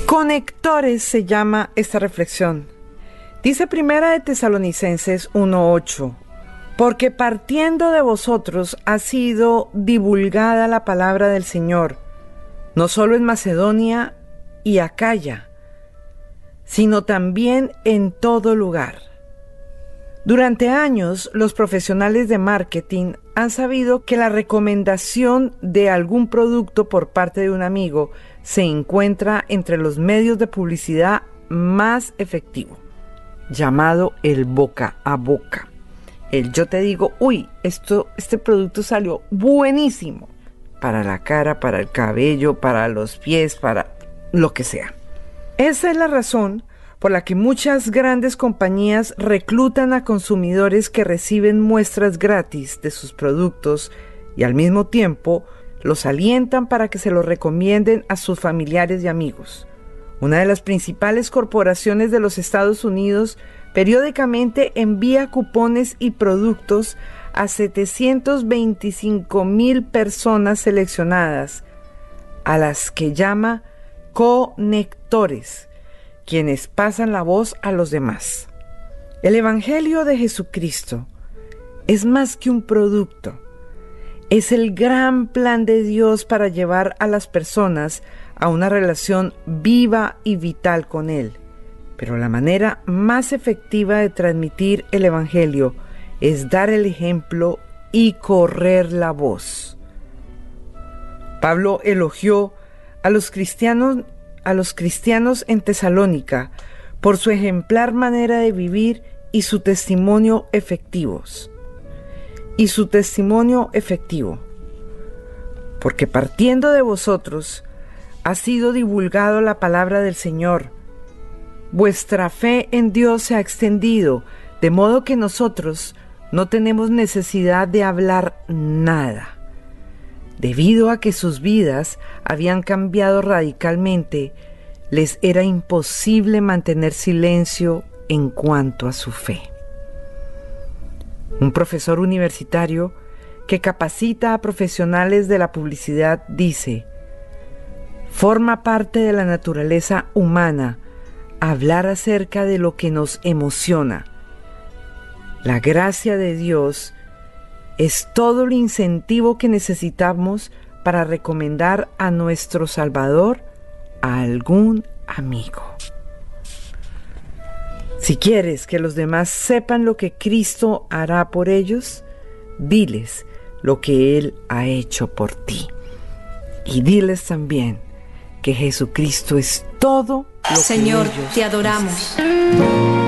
Conectores se llama esta reflexión. Dice Primera de Tesalonicenses 1:8, porque partiendo de vosotros ha sido divulgada la palabra del Señor, no solo en Macedonia y Acaya, sino también en todo lugar. Durante años, los profesionales de marketing han sabido que la recomendación de algún producto por parte de un amigo se encuentra entre los medios de publicidad más efectivo, llamado el boca a boca. El yo te digo, uy, este producto salió buenísimo para la cara, para el cabello, para los pies, para lo que sea. Esa es la razón por la que muchas grandes compañías reclutan a consumidores que reciben muestras gratis de sus productos y al mismo tiempo los alientan para que se los recomienden a sus familiares y amigos. Una de las principales corporaciones de los Estados Unidos periódicamente envía cupones y productos a 725,000 personas seleccionadas, a las que llama conectores, quienes pasan la voz a los demás. El Evangelio de Jesucristo es más que un producto. Es el gran plan de Dios para llevar a las personas a una relación viva y vital con Él. Pero la manera más efectiva de transmitir el Evangelio es dar el ejemplo y correr la voz. Pablo elogió a los cristianos en Tesalónica por su ejemplar manera de vivir y su testimonio efectivo. Porque partiendo de vosotros ha sido divulgado la palabra del Señor. Vuestra fe en Dios se ha extendido, de modo que nosotros no tenemos necesidad de hablar nada. Debido a que sus vidas habían cambiado radicalmente, les era imposible mantener silencio en cuanto a su fe. Un profesor universitario que capacita a profesionales de la publicidad dice: forma parte de la naturaleza humana hablar acerca de lo que nos emociona. La gracia de Dios es todo el incentivo que necesitamos para recomendar a nuestro Salvador a algún amigo. Si quieres que los demás sepan lo que Cristo hará por ellos, diles lo que Él ha hecho por ti. Y diles también que Jesucristo es todo lo Señor, que ellos te adoramos. necesitan.